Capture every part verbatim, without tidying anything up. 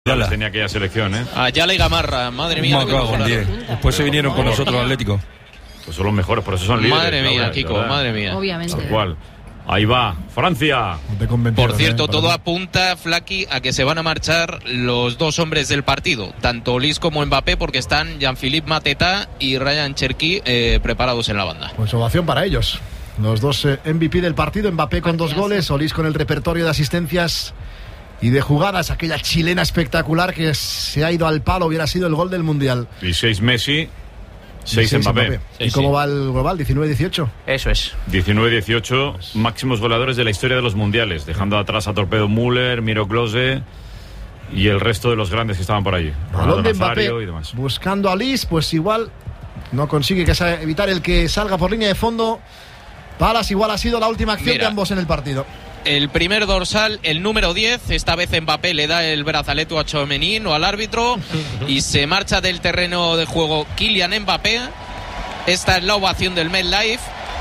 Yala. Tenía aquella selección, ¿eh? A Yala y Gamarra, madre mía. Después se vinieron con nosotros los Atléticos. Pues son los mejores, por eso son líderes. Madre mía, ahora, Kiko, madre mía. Obviamente. Tal cual. Ahí va, Francia. Por cierto, todo apunta, Flaki, a que se van a marchar los dos hombres del partido, tanto Olís como Mbappé, porque están Jean-Philippe Mateta y Ryan Cherki eh, preparados en la banda. Pues ovación para ellos. Los dos eh, M V P del partido, Mbappé con dos goles, Olís con el repertorio de asistencias y de jugadas, aquella chilena espectacular que se ha ido al palo, hubiera sido el gol del Mundial. Y seis Messi, seis Mbappé. Mbappé. ¿Y sí, cómo sí. va el global? diecinueve dieciocho. Eso es. diecinueve dieciocho, máximos goleadores de la historia de los mundiales, dejando atrás a Torpedo Müller, Miro Klose y el resto de los grandes que estaban por allí. Balón de Mbappé, buscando a Olís, pues igual no consigue que sea, evitar el que salga por línea de fondo. Palas igual ha sido la última acción Mira. de ambos en el partido. El primer dorsal, el número diez, esta vez Mbappé le da el brazalete a Tchouaméni, no al árbitro, y se marcha del terreno de juego Kylian Mbappé. Esta es la ovación del MetLife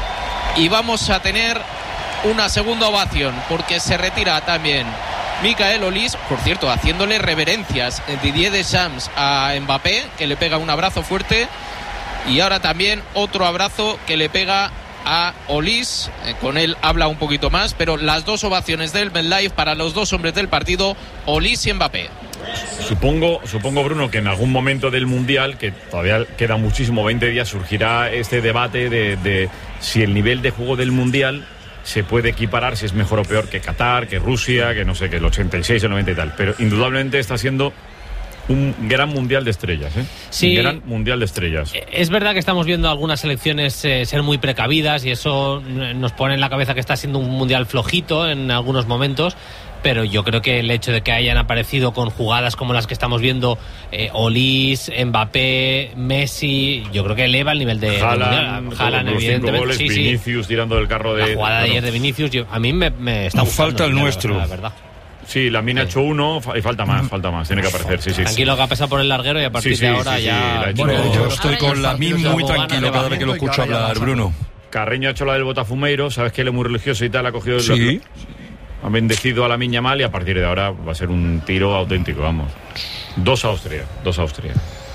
y vamos a tener una segunda ovación porque se retira también Michael Olís, por cierto, haciéndole reverencias Didier Deschamps a Mbappé, que le pega un abrazo fuerte, y ahora también otro abrazo que le pega a Olís, eh, con él habla un poquito más, pero las dos ovaciones del MetLife para los dos hombres del partido, Olís y Mbappé. Supongo, supongo, Bruno, que en algún momento del Mundial, que todavía queda muchísimo, veinte días, surgirá este debate de, de si el nivel de juego del Mundial se puede equiparar, si es mejor o peor que Qatar, que Rusia, que no sé, que el ochenta y seis, el noventa y tal, pero indudablemente está siendo un gran mundial de estrellas, ¿eh? Sí, un gran mundial de estrellas. Es verdad que estamos viendo algunas selecciones eh, ser muy precavidas y eso nos pone en la cabeza que está siendo un mundial flojito en algunos momentos, pero yo creo que el hecho de que hayan aparecido con jugadas como las que estamos viendo, eh, Olís, Mbappé, Messi, yo creo que eleva el nivel de Haaland, Haaland evidentemente. Goles, sí, Vinicius sí. tirando del carro de... La jugada de ayer de Vinicius, yo, a mí me, me está Nos gustando. falta el nuestro. La verdad. Sí, la mina ha hecho uno y falta más, falta más, tiene que aparecer, sí, sí. Tranquilo, que ha pasado por el larguero y a partir sí, sí, de ahora sí, sí, ya... sí, bueno, hecho... yo estoy con la misma muy tranquilo cada vez que lo escucho hablar, Bruno. Carreño ha hecho la del Botafumeiro, sabes que él es muy religioso y tal, ha cogido el... Sí. Ha bendecido a la Miña Mal y a partir de ahora va a ser un tiro auténtico, vamos. Dos Austria, dos Austria.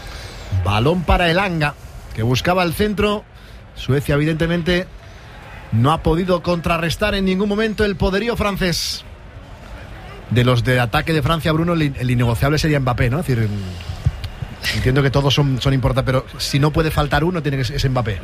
Balón para Elanga, que buscaba el centro. Suecia, evidentemente, no ha podido contrarrestar en ningún momento el poderío francés. De los de ataque de Francia, Bruno, el, el innegociable sería Mbappé, ¿no? Es decir, entiendo que todos son, son importantes, pero si no puede faltar uno, tiene que ser Mbappé.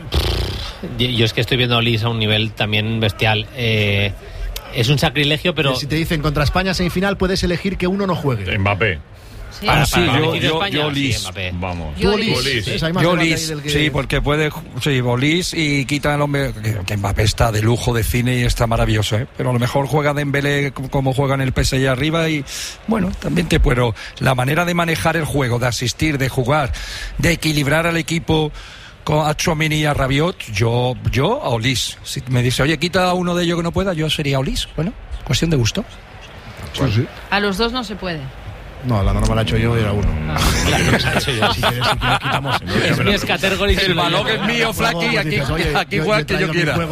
Yo es que estoy viendo a Olís a un nivel también bestial. Eh, es un sacrilegio, pero... Si te dicen contra España semifinal, puedes elegir que uno no juegue. Mbappé. Sí, para, sí, para yo, yo, España, yo Olís. Sí, Mbappé. Vamos. Yo Olís. Olís. Sí, Yo Olís, que... sí, porque puede... Sí, Olís y quita el hombre... Que, que Mbappé está de lujo de cine y está maravilloso, ¿eh? Pero a lo mejor juega Dembélé como juega en el P S G arriba y... Bueno, también te puedo... La manera de manejar el juego, de asistir, de jugar, de equilibrar al equipo... Con a Tchouaméni y a Rabiot, yo, yo a Olís. Si me dice, oye, quita a uno de ellos que no pueda, yo sería Olís. Bueno, cuestión de gusto. Sí, sí. A los dos no se puede. No, la norma la he hecho yo y era uno. Ah, claro, si quieres, si quieres quitamos. Es mi escatergol y el balón es mío, Flaky, aquí, aquí juega que yo quiera.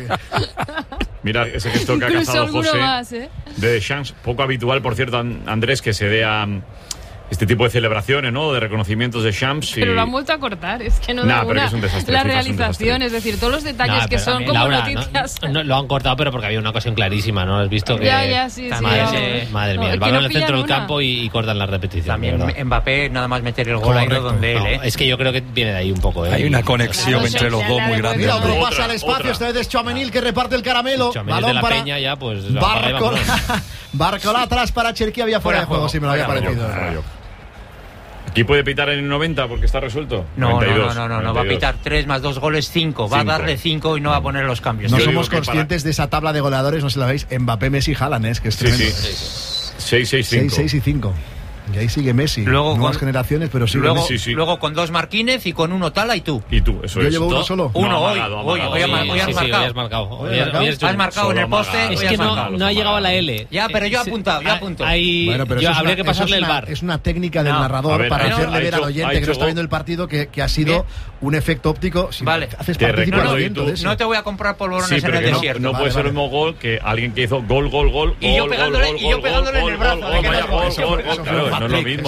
Mira ese gesto que ha cazado José más, ¿eh? de Deschamps, poco habitual, por cierto, Andrés, que se dé a este tipo de celebraciones, ¿no? De reconocimientos de Champs. Y... Pero lo han vuelto a cortar, es que no nah, da una. Es un desastre, la realización, es, es decir, todos los detalles nah, que son como Laura, noticias. No, no, lo han cortado, pero porque había una ocasión clarísima, ¿no? ¿Has visto? Que Ya, ya, sí, sí. Madre, no. sí, madre mía, no, el balón en no el centro del una. campo y, y cortan la repetición. También Mbappé, nada más meter el gol ahí donde él, ¿eh? Es que yo creo que viene de ahí un poco, ¿eh? Hay una conexión claro, entre los dos muy grande. Mira, otro otra, pase al espacio, otra. esta vez es Tchouaméni que reparte el caramelo. Balón de la para Peña ya, pues... Barcola, Barcola atrás para Cherki, había fuera de juego, si me lo había parecido. ¿Aquí puede pitar en el noventa porque está resuelto? No, noventa y dos, no, no, no, no, va a pitar tres más dos goles, cinco. Va cinco. a darle cinco y no va a poner los cambios. No Yo somos digo que conscientes para... de esa tabla de goleadores, no se la veis. Mbappé, Messi, Haaland, ¿eh? Que es tremendo. Sí, sí. seis seis cinco. seis seis y cinco. Y ahí sigue Messi. Luego Nuevas con, generaciones, pero sigue luego, Messi. Sí, sí. Luego con dos Marquínez y con uno Tala y tú. Y tú, eso Yo es. llevo uno ¿Todo? solo. Uno no, hoy, amagado, hoy, amagado. hoy, Hoy, hoy has sí, marcado. sí, hoy has marcado. Hoy, hoy has, hoy has, has marcado Solo en el poste. amagado. es hoy que has no, marcado. no ha llegado a la L. Ya, pero yo he Sí, apuntado, yo apunto. Hay, Bueno, pero yo, eso habría es una, que pasarle eso es el una, bar. Es una técnica del No. narrador A ver, para ha hacerle hecho- ver al ha oyente hecho que no está gol. viendo el partido que, que ha sido Bien. un efecto óptico. Si Vale. haces Te participa recuerdo, al y oyente tú- de eso. No te voy a comprar polvorones Sí, en pero el que no, desierto. no Vale, puede ser vale. el mismo gol que alguien que hizo gol, gol, gol. Y yo gol, pegándole- gol, y yo gol, pegándole en gol, el brazo, gol, de que vaya, no- gol, eso- gol, eso gol, fue claro, un es no es lo mismo.